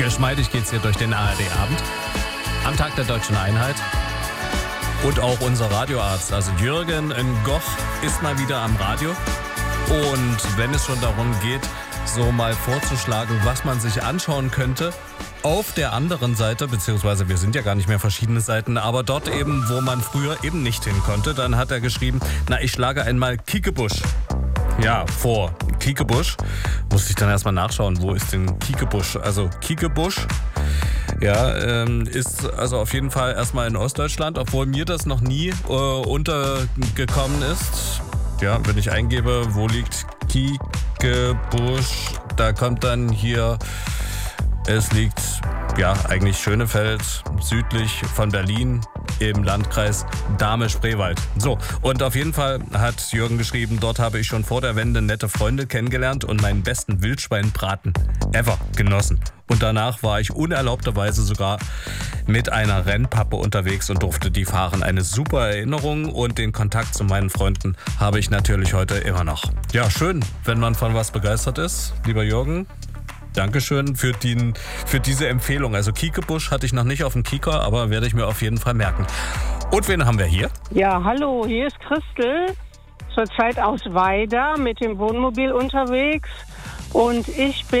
Geschmeidig geht's hier durch den ARD-Abend. Am Tag der Deutschen Einheit. Und auch unser Radioarzt, also Jürgen Ngoch, ist mal wieder am Radio. Und wenn es schon darum geht, so mal vorzuschlagen, was man sich anschauen könnte, auf der anderen Seite, beziehungsweise wir sind ja gar nicht mehr verschiedene Seiten, aber dort eben, wo man früher eben nicht hin konnte, dann hat er geschrieben, ich schlage einmal Kiekebusch. Ja, vor. Kiekebusch. Musste ich dann erstmal nachschauen, wo ist denn Kiekebusch? Also Kiekebusch, ja, ist also auf jeden Fall erstmal in Ostdeutschland, obwohl mir das noch nie untergekommen ist. Ja, wenn ich eingebe, wo liegt Kiekebusch, da kommt dann hier, es liegt, ja, eigentlich Schönefeld, südlich von Berlin, im Landkreis Dahme-Spreewald. So, und auf jeden Fall hat Jürgen geschrieben, dort habe ich schon vor der Wende nette Freunde kennengelernt und meinen besten Wildschweinbraten ever genossen. Und danach war ich unerlaubterweise sogar mit einer Rennpappe unterwegs und durfte die fahren. Eine super Erinnerung und den Kontakt zu meinen Freunden habe ich natürlich heute immer noch. Ja, schön, wenn man von was begeistert ist, lieber Jürgen. Dankeschön für diese Empfehlung. Also Kiekebusch hatte ich noch nicht auf dem Kieker, aber werde ich mir auf jeden Fall merken. Und wen haben wir hier? Ja, hallo, hier ist Christel. Zurzeit aus Weida mit dem Wohnmobil unterwegs. Und ich bin